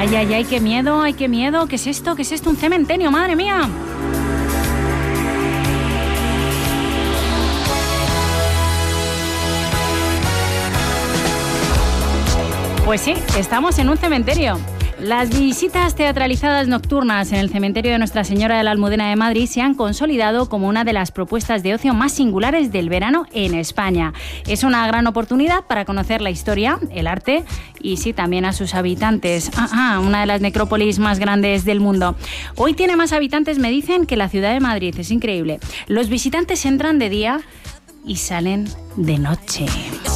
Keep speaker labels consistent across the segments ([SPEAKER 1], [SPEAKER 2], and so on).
[SPEAKER 1] Ay, ay, ay, qué miedo, ay, qué miedo. ¿Qué es esto? ¿Qué es esto? Un cementerio, madre mía. Pues sí, estamos en un cementerio. Las visitas teatralizadas nocturnas en el cementerio de Nuestra Señora de la Almudena de Madrid se han consolidado como una de las propuestas de ocio más singulares del verano en España. Es una gran oportunidad para conocer la historia, el arte y sí, también a sus habitantes. Una de las necrópolis más grandes del mundo. Hoy tiene más habitantes, me dicen, que la ciudad de Madrid. Es increíble. Los visitantes entran de día y salen de noche.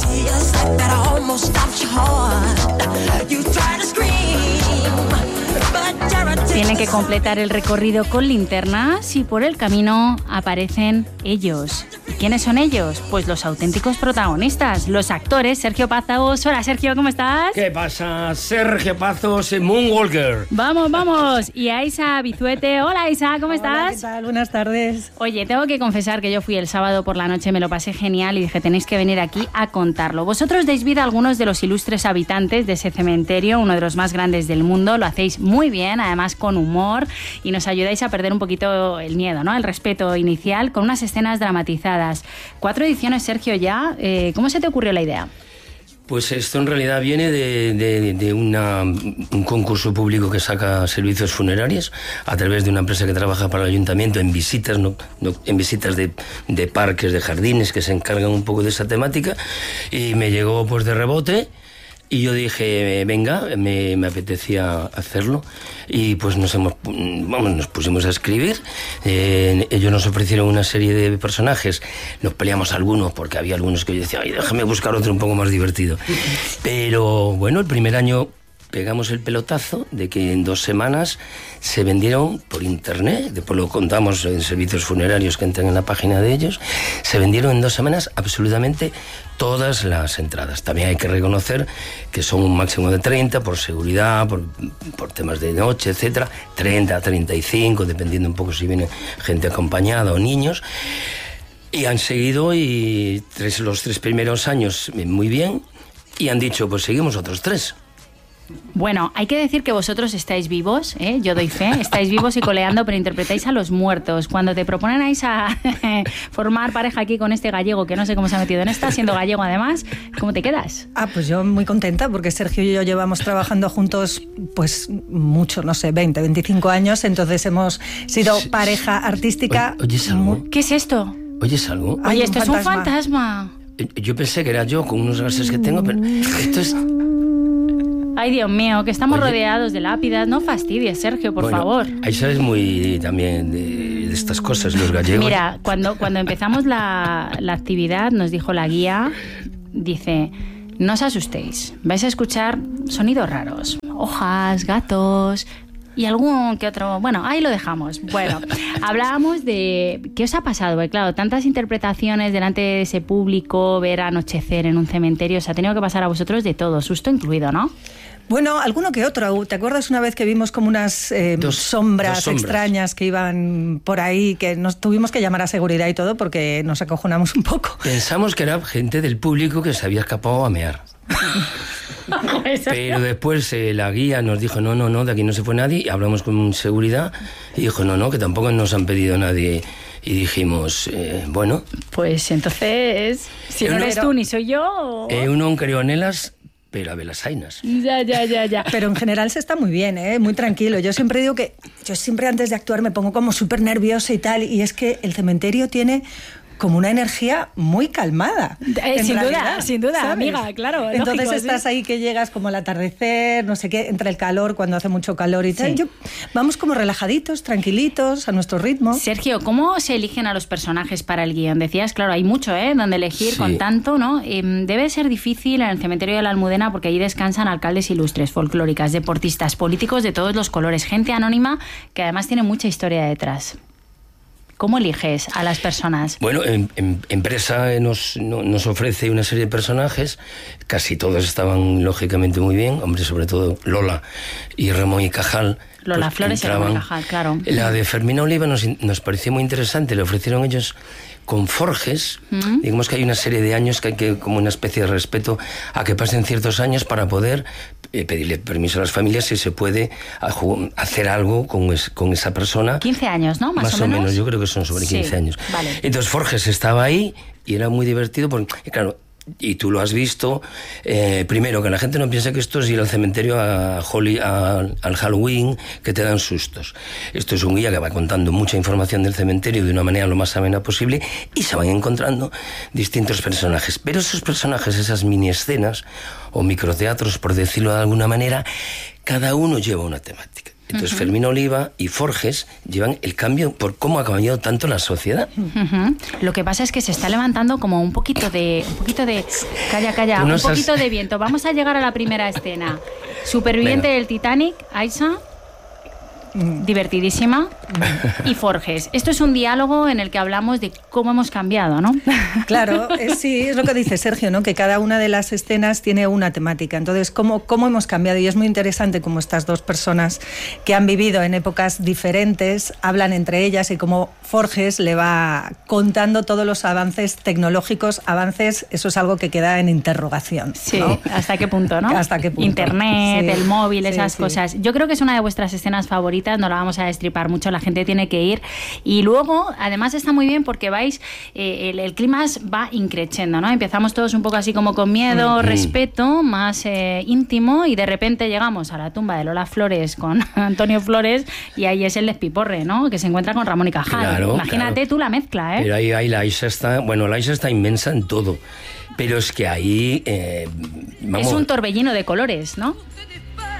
[SPEAKER 1] Tienen que completar el recorrido con linternas y por el camino aparecen ellos. ¿Y quiénes son ellos? Pues los auténticos protagonistas, los actores. Sergio Pazos. Hola, Sergio, ¿cómo estás?
[SPEAKER 2] ¿Qué pasa? Sergio Pazos en Moonwalker.
[SPEAKER 1] Vamos, vamos. Y a Isa Bizuete. Hola, Isa, ¿cómo estás?
[SPEAKER 3] ¿Qué tal? Buenas tardes.
[SPEAKER 1] Oye, tengo que confesar que yo fui el sábado por la noche, me lo pasé genial y dije, tenéis que venir aquí a contarlo. Vosotros dais vida a algunos de los ilustres habitantes de ese cementerio, uno de los más grandes del mundo. Lo hacéis muy bien, además con humor, y nos ayudáis a perder un poquito el miedo, ¿no? El respeto inicial, con unas escenas dramatizadas. 4 ediciones, Sergio, ya. ¿Cómo se te ocurrió la idea?
[SPEAKER 2] Pues esto en realidad viene de un concurso público que saca servicios funerarios a través de una empresa que trabaja para el ayuntamiento en visitas, en visitas de parques, de jardines, que se encargan un poco de esa temática, y me llegó pues de rebote. Y yo dije, venga, me apetecía hacerlo. Y pues nos pusimos a escribir. Ellos nos ofrecieron una serie de personajes. Nos peleamos algunos porque había algunos que yo decía, ay, déjame buscar otro un poco más divertido. Pero bueno, el primer año pegamos el pelotazo de que en 2 semanas se vendieron por internet, después lo contamos en servicios funerarios que entran en la página de ellos, se vendieron en 2 semanas absolutamente todas las entradas. También hay que reconocer que son un máximo de 30 por seguridad, por temas de noche, etcétera, 30, 35, dependiendo un poco si viene gente acompañada o niños. Y han seguido y los 3 primeros años muy bien, y han dicho, pues seguimos otros 3.
[SPEAKER 1] Bueno, hay que decir que vosotros estáis vivos, ¿eh? Yo doy fe, estáis vivos y coleando, pero interpretáis a los muertos. Cuando te proponen a formar pareja aquí con este gallego, que no sé cómo se ha metido en esta, siendo gallego además, ¿cómo te quedas?
[SPEAKER 3] Pues yo muy contenta, porque Sergio y yo llevamos trabajando juntos pues mucho, no sé, 20, 25 años, entonces hemos sido pareja artística.
[SPEAKER 2] ¿Oyes algo?
[SPEAKER 1] ¿Qué es esto?
[SPEAKER 2] ¿Oyes algo?
[SPEAKER 1] Oye, esto es un fantasma.
[SPEAKER 2] Yo pensé que era yo, con unos gases que tengo, pero esto es...
[SPEAKER 1] Ay, Dios mío, que estamos rodeados de lápidas. No fastidies, Sergio, por favor.
[SPEAKER 2] Ahí sabes muy también de estas cosas, los gallegos.
[SPEAKER 1] Mira, cuando empezamos la actividad, nos dijo la guía, dice, no os asustéis, vais a escuchar sonidos raros. Hojas, gatos... y algún que otro... Bueno, ahí lo dejamos. Bueno, hablábamos de... ¿Qué os ha pasado? Porque claro, tantas interpretaciones delante de ese público, ver anochecer en un cementerio, os ha tenido que pasar a vosotros de todo, susto incluido, ¿no?
[SPEAKER 3] Bueno, alguno que otro. ¿Te acuerdas una vez que vimos como unas sombras extrañas que iban por ahí, que nos tuvimos que llamar a seguridad y todo porque nos acojonamos un poco?
[SPEAKER 2] Pensamos que era gente del público que se había escapado a mear. Pero después la guía nos dijo, no, de aquí no se fue nadie, y hablamos con seguridad y dijo, no, que tampoco nos han pedido nadie. Y dijimos, bueno...
[SPEAKER 1] Pues entonces, si no eres tú ni soy yo...
[SPEAKER 2] Uno creo en elas... pero a ver las ainas.
[SPEAKER 1] Ya.
[SPEAKER 3] Pero en general se está muy bien, muy tranquilo. Yo siempre digo que yo siempre antes de actuar me pongo como súper nerviosa y tal, y es que el cementerio tiene como una energía muy calmada.
[SPEAKER 1] Sin duda, ¿sabes? Amiga, claro.
[SPEAKER 3] Entonces
[SPEAKER 1] lógico,
[SPEAKER 3] estás ahí que llegas como al atardecer, no sé qué, entre el calor, cuando hace mucho calor y tal. Vamos como relajaditos, tranquilitos, a nuestro ritmo.
[SPEAKER 1] Sergio, ¿cómo se eligen a los personajes para el guión? Decías, claro, hay mucho, donde elegir con tanto, ¿no? Debe ser difícil en el cementerio de la Almudena porque allí descansan alcaldes ilustres, folclóricas, deportistas, políticos de todos los colores, gente anónima que además tiene mucha historia detrás. ¿Cómo eliges a las personas?
[SPEAKER 2] Bueno, empresa nos ofrece una serie de personajes, casi todos estaban lógicamente muy bien, hombre, sobre todo Lola y Ramón y Cajal.
[SPEAKER 1] Lola
[SPEAKER 2] pues,
[SPEAKER 1] Flores y Ramón y Cajal, claro.
[SPEAKER 2] La de Fermina Oliva nos pareció muy interesante, le ofrecieron ellos con Forges, digamos que hay una serie de años que hay que, como una especie de respeto a que pasen ciertos años para poder pedirle permiso a las familias si se puede hacer algo con esa persona.
[SPEAKER 1] 15 años, ¿no? Más o menos.
[SPEAKER 2] Yo creo que son sobre 15 años.
[SPEAKER 1] Vale.
[SPEAKER 2] Entonces Forges estaba ahí y era muy divertido porque, claro, y tú lo has visto, primero, que la gente no piensa que esto es ir al cementerio al Halloween, que te dan sustos. Esto es un guía que va contando mucha información del cementerio de una manera lo más amena posible y se van encontrando distintos personajes. Pero esos personajes, esas mini escenas o microteatros, por decirlo de alguna manera, cada uno lleva una temática. Entonces Fermín Oliva y Forges llevan el cambio por cómo ha cambiado tanto la sociedad.
[SPEAKER 1] Lo que pasa es que se está levantando como un poquito de calla, un poquito de viento. Vamos a llegar a la primera escena. Superviviente del Titanic, Aisha, divertidísima, y Forges. Esto es un diálogo en el que hablamos de cómo hemos cambiado, ¿no?
[SPEAKER 3] Claro, sí, es lo que dice Sergio, ¿no? Que cada una de las escenas tiene una temática. Entonces, ¿cómo hemos cambiado? Y es muy interesante cómo estas dos personas que han vivido en épocas diferentes hablan entre ellas y cómo Forges le va contando todos los avances tecnológicos. Avances, eso es algo que queda en interrogación,
[SPEAKER 1] sí,
[SPEAKER 3] ¿no?
[SPEAKER 1] ¿Hasta qué punto, no?
[SPEAKER 3] ¿Hasta qué punto?
[SPEAKER 1] Internet,
[SPEAKER 3] sí,
[SPEAKER 1] el móvil, esas
[SPEAKER 3] sí.
[SPEAKER 1] cosas. Yo creo que es una de vuestras escenas favoritas, no la vamos a destripar mucho, la gente tiene que ir. Y luego, además está muy bien porque vais, el clima va increciendo, ¿no? Empezamos todos un poco así como con miedo, respeto, más íntimo, y de repente llegamos a la tumba de Lola Flores con Antonio Flores y ahí es el despiporre, ¿no? Que se encuentra con Ramón y Cajal.
[SPEAKER 2] Claro,
[SPEAKER 1] imagínate tú la mezcla, ¿eh?
[SPEAKER 2] Pero ahí la Aisha está inmensa en todo. Pero es que ahí...
[SPEAKER 1] es un torbellino de colores, ¿no?